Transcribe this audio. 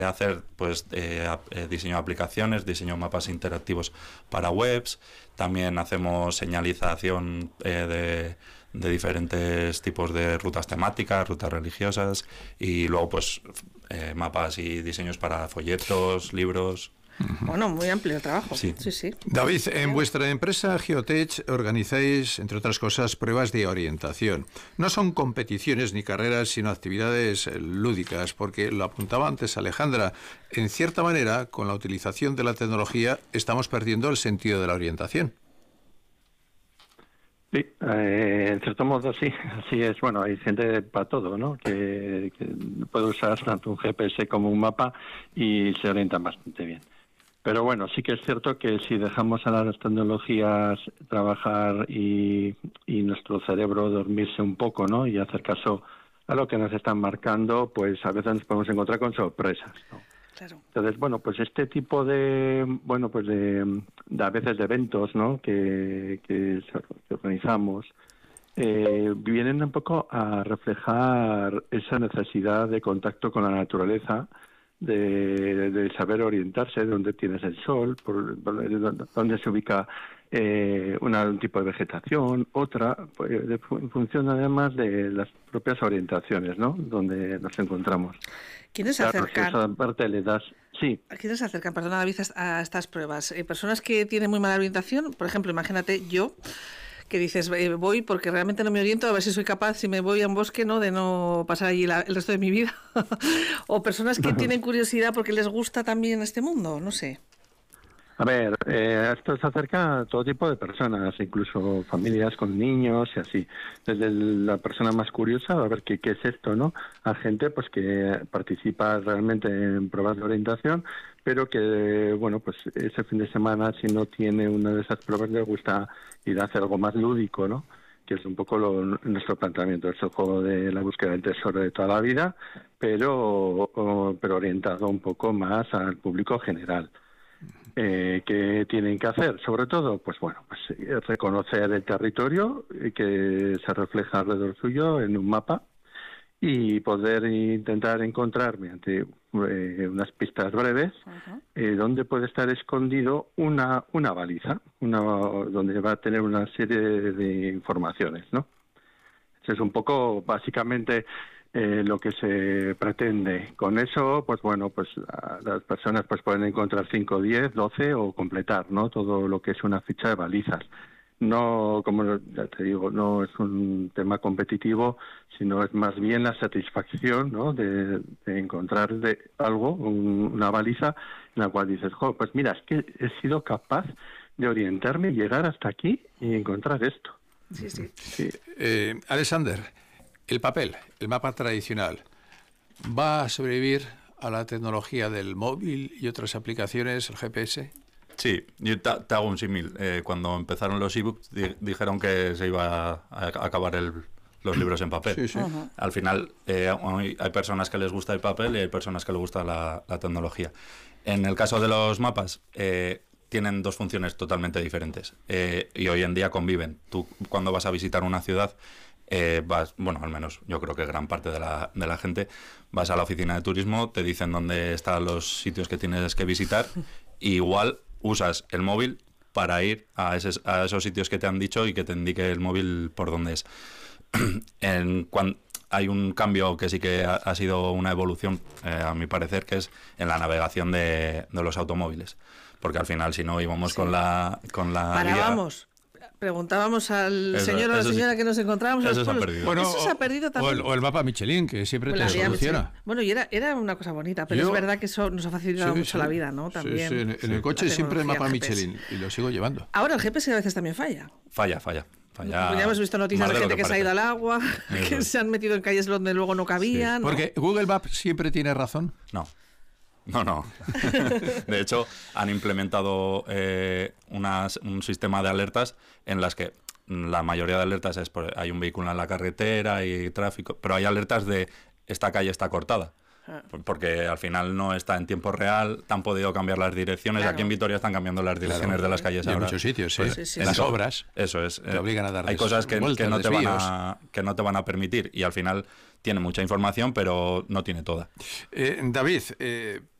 hacer pues diseño de aplicaciones, diseño de mapas interactivos para webs. También hacemos señalización de diferentes tipos de rutas temáticas, rutas religiosas, y luego pues mapas y diseños para folletos, libros. Bueno, muy amplio el trabajo. Sí. Sí, sí. David, en vuestra empresa Geotech organizáis, entre otras cosas, pruebas de orientación. No son competiciones ni carreras, sino actividades lúdicas, porque lo apuntaba antes Alejandra, en cierta manera, con la utilización de la tecnología, estamos perdiendo el sentido de la orientación. Sí, en cierto modo sí, así es. Bueno, hay gente para todo, ¿no? Que puede usar tanto un GPS como un mapa y se orientan bastante bien. Pero bueno, sí que es cierto que si dejamos a las tecnologías trabajar y nuestro cerebro dormirse un poco, ¿no? Y hacer caso a lo que nos están marcando, pues a veces nos podemos encontrar con sorpresas, ¿no? Claro. Entonces, bueno, pues este tipo de a veces de eventos, ¿no? que organizamos, vienen un poco a reflejar esa necesidad de contacto con la naturaleza, de saber orientarse, dónde tienes el sol, dónde se ubica un tipo de vegetación, otra, pues, en función además de las propias orientaciones, ¿no? Donde nos encontramos. ¿Quiénes se acercan? Esa parte le das, sí. ¿A quiénes se acercan, perdona David, a estas pruebas? ¿Personas que tienen muy mala orientación? Por ejemplo, imagínate yo, que dices, voy porque realmente no me oriento, a ver si soy capaz, si me voy a un bosque, ¿no?, de no pasar allí el resto de mi vida. O personas que tienen curiosidad porque les gusta también este mundo, no sé. A ver, esto se acerca a todo tipo de personas, incluso familias con niños y así. Desde la persona más curiosa, a ver qué es esto, ¿no? A gente pues que participa realmente en pruebas de orientación, pero que, bueno, pues ese fin de semana, si no tiene una de esas pruebas, le gusta ir a hacer algo más lúdico, ¿no? Que es un poco nuestro planteamiento. Es el juego de la búsqueda del tesoro de toda la vida, pero orientado un poco más al público general. ¿Qué tienen que hacer? Sobre todo, pues bueno, pues reconocer el territorio que se refleja alrededor suyo en un mapa y poder intentar encontrar mediante unas pistas breves donde puede estar escondido una baliza, donde va a tener una serie de informaciones, ¿no? Eso es un poco, básicamente, lo que se pretende. Con eso, pues bueno, pues las personas pues pueden encontrar 5, 10, 12 o completar, ¿no?, todo lo que es una ficha de balizas. No, como ya te digo, no es un tema competitivo, sino es más bien la satisfacción, ¿no?, de encontrar algo, una baliza en la cual dices, pues mira, es que he sido capaz de orientarme, llegar hasta aquí y encontrar esto. Sí, sí. Sí. Alexander, el papel, el mapa tradicional, ¿va a sobrevivir a la tecnología del móvil y otras aplicaciones, el GPS? Sí, yo te hago un símil. Cuando empezaron los ebooks dijeron que se iba a acabar los libros en papel. Sí, sí. Al final hay personas que les gusta el papel y hay personas que les gusta la tecnología. En el caso de los mapas, tienen dos funciones totalmente diferentes y hoy en día conviven. Tú cuando vas a visitar una ciudad, bueno, al menos yo creo que gran parte de la gente, vas a la oficina de turismo, te dicen dónde están los sitios que tienes que visitar, y igual usas el móvil para ir a esos sitios que te han dicho y que te indique el móvil por dónde es. Hay un cambio que sí que ha sido una evolución, a mi parecer, que es en la navegación de los automóviles. Porque al final, si no íbamos con la Parábamos. Preguntábamos al señor o a la señora que nos encontrábamos. Eso se ha perdido. Bueno, eso se ha perdido también. O el mapa Michelin, que siempre te soluciona. Bueno, y era una cosa bonita, pero es verdad que eso nos ha facilitado mucho la vida, ¿no? También. Sí. En el coche siempre el mapa Michelin, y lo sigo llevando. Ahora el GPS a veces también falla. Falla. Ya hemos visto noticias de gente que se ha ido al agua, que se han metido en calles donde luego no cabían. Sí, porque Google Maps siempre tiene razón. No. De hecho, han implementado un sistema de alertas en las que la mayoría de alertas es hay un vehículo en la carretera y tráfico, pero hay alertas de esta calle está cortada. Porque al final no está en tiempo real, te han podido cambiar las direcciones. Claro. Aquí en Vitoria están cambiando las direcciones de las calles Y en ahora. muchos sitios, Pues, Sí, sí, las sí. obras Eso es. te obligan a dar hay cosas que no te desvíos. que no te van a permitir y al final tiene mucha información, pero no tiene toda. David,